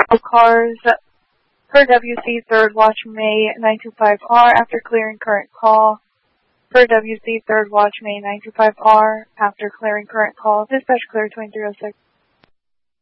cars per WC 3rd watch May 925R after clearing current call. Per WC 3rd watch May 925R after clearing current call. Dispatch clear 2306.